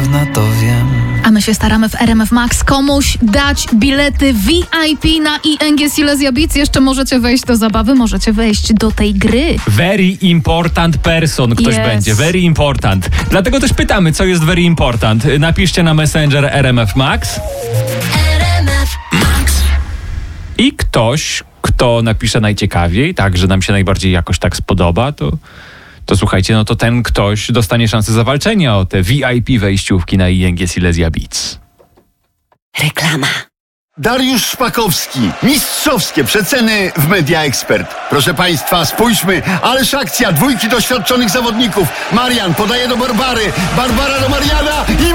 zapewne to wiem. A my się staramy w RMF Max komuś dać bilety VIP na ING Silesia Beats. Jeszcze możecie wejść do zabawy, możecie wejść do tej gry. Very important person ktoś będzie. Very important. Dlatego też pytamy, co jest very important. Napiszcie na Messenger RMF Max. RMF Max. I ktoś, kto napisze najciekawiej, tak, że nam się najbardziej jakoś tak spodoba, to słuchajcie, no to ten ktoś dostanie szansę zawalczenia o te VIP wejściówki na ING Silesia Beats. Reklama. Dariusz Szpakowski. Mistrzowskie przeceny w Media Expert. Proszę Państwa, spójrzmy, ależ akcja, dwójki doświadczonych zawodników. Marian podaje do Barbary, Barbara do Mariana i